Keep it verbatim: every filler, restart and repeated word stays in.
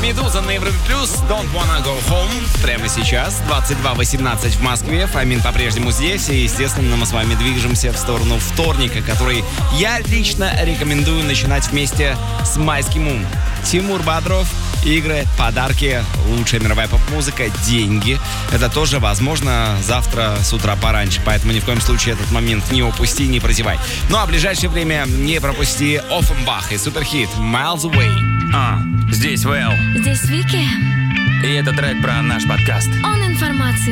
Медуза на Европе Плюс. Don't wanna go home. Прямо сейчас. двадцать два восемнадцать в Москве. Фомин по-прежнему здесь. И, естественно, мы с вами движемся в сторону вторника, который я лично рекомендую начинать вместе с майским умом. Тимур Бодров, игры, подарки, лучшая мировая поп-музыка, деньги. Это тоже возможно завтра с утра пораньше. Поэтому ни в коем случае этот момент не упусти, не прозевай. Ну а в ближайшее время не пропусти Оффенбах и суперхит Miles Away. А, здесь Вэл. Здесь Вики. И это трек про наш подкаст. Он информации